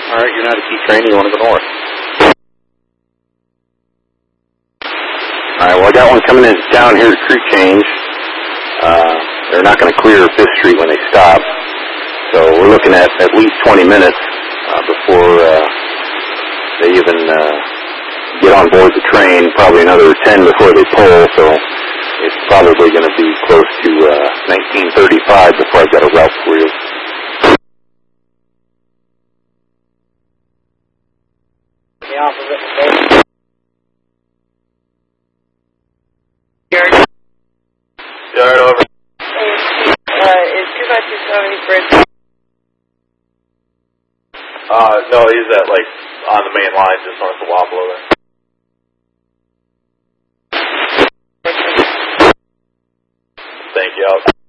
Alright, you're not a key train, you want to go north. Alright, well I got one coming in down here to crew change. They're not going to clear 5th Street when they stop. So we're looking at least 20 minutes before they even get on board the train. Probably another 10 before they pull, so it's probably going to be close to 1935 before I've got a route for you. The opposite station. Yard over. Is 25270 Bridge? No, he's at, like, on the main line just north of Wapello there. Thank you.